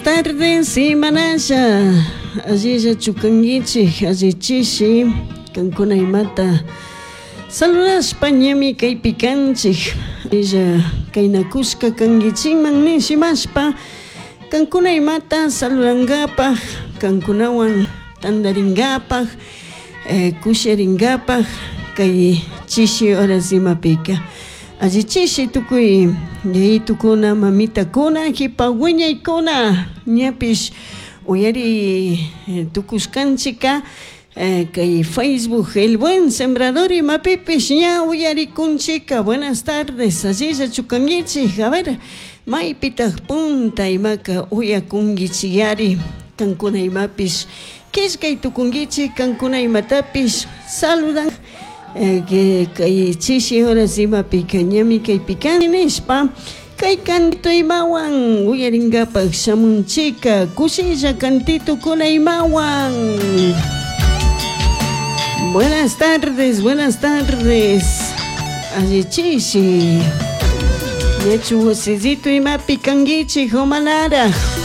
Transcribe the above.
tardes, Imanasha. Allí chukangichi, allí chishi, kankuna imata. Saludas pañami kay picanchi. Ella kainakuska kangichiman nishimashpa. Kankuna imata saludangapa, kankunawan tandaringapa, kusharingapa, kay chishi horas imapika. Allí chishi tukuy yayitukuna mamitakuna hipawiñaykuna ñapish uyari tukuskanchika kay Facebook El Buen Sembrador y mapipish ña uyarikunchika. Buenas tardes, allí chukangichik. A ver, maypitaq punta imaka uyakungichiyari kankuna imapish kishkay tukungichik kankuna imatapish saludan que kay chishi horas imapika ñami kay pikani nishpa kay canto imawan uyaringapak shamunchika kushilla cantito kuna imawan. Buenas tardes, buenas tardes. Allí chishi ñachu wasizito imapi kangichi homanara.